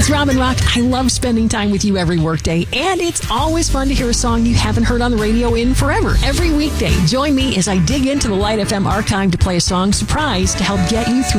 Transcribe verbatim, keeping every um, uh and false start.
It's Robin Rock. I love spending time with you every workday, and it's always fun to hear a song you haven't heard on the radio in forever. Every weekday, join me as I dig into the Light F M archive to play a song surprise to help get you through